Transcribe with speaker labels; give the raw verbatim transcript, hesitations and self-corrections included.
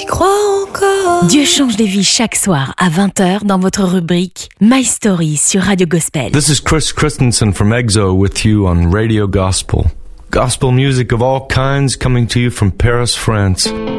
Speaker 1: crois encore.
Speaker 2: Dieu change des vies chaque soir à vingt heures dans votre rubrique My Story sur Radio Gospel.
Speaker 3: This is Chris Christensen from EXO with you on Radio Gospel. Gospel music of all kinds coming to you from Paris, France.